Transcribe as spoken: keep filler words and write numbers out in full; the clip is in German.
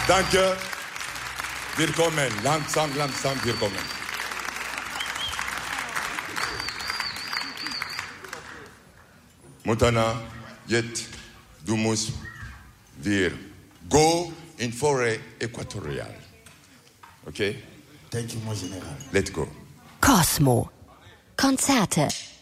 Danke. Willkommen. Langsam, langsam, willkommen. Montana, jetzt, du musst wir go in Forêt Équatoriale. Okay? Thank you, mon General. Let's go. Cosmo. Konzerte.